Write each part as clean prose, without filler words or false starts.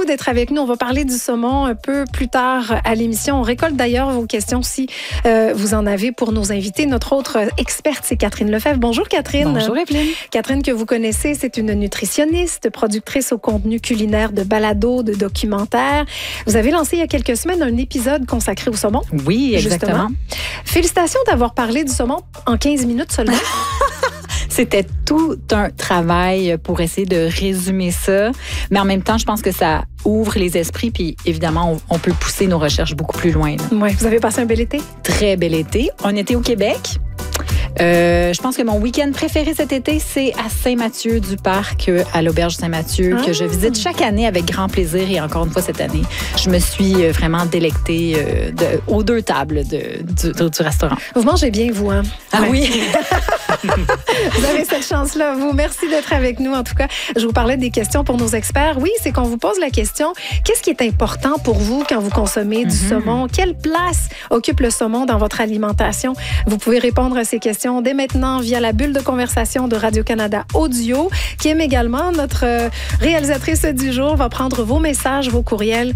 d'être avec nous. On va parler du saumon un peu plus tard à l'émission. On récolte d'ailleurs vos questions si vous en avez pour nos invités. Notre autre experte, c'est Catherine Lefebvre. Bonjour Catherine. Bonjour Evelyne. Catherine, que vous connaissez, c'est une nutritionniste, productrice au contenu culinaire de balados, de documentaires. Vous avez lancé il y a quelques semaines un épisode consacré au saumon. Oui, exactement. Justement. Félicitations d'avoir parlé du saumon en 15 minutes seulement. C'était tout un travail pour essayer de résumer ça. Mais en même temps, je pense que ça ouvre les esprits. Puis évidemment, on peut pousser nos recherches beaucoup plus loin. Oui, vous avez passé un bel été? Très bel été. On était au Québec. Je pense que mon week-end préféré cet été, c'est à Saint-Mathieu-du-Parc, à l'Auberge Saint-Mathieu, que je visite chaque année avec grand plaisir. Et encore une fois, cette année, je me suis vraiment délectée aux deux tables du restaurant. Vous mangez bien, vous, hein? Ah oui! Vous avez cette chance-là, vous. Merci d'être avec nous. En tout cas, je vous parlais des questions pour nos experts. Oui, c'est qu'on vous pose la question, qu'est-ce qui est important pour vous quand vous consommez du saumon? Quelle place occupe le saumon dans votre alimentation? Vous pouvez répondre à ces questions dès maintenant via la bulle de conversation de Radio-Canada Audio. Kim également, notre réalisatrice du jour, va prendre vos messages, vos courriels,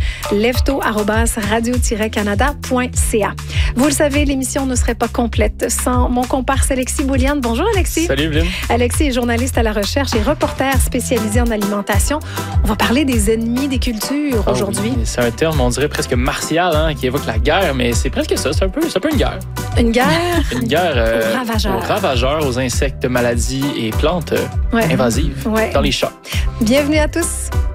lefto@radio-canada.ca. Vous le savez, l'émission ne serait pas complète sans mon comparse Alexis Bouliane. Bonjour Alexis. Salut Evelyne. Alexis est journaliste à la recherche et reporter spécialisé en alimentation. On va parler des ennemis des cultures aujourd'hui. Oui, c'est un terme, on dirait presque martial, hein, qui évoque la guerre, mais c'est presque ça. C'est un peu une guerre. Une guerre? Une guerre aux ravageurs, aux insectes, maladies et plantes invasives dans les champs. Bienvenue à tous.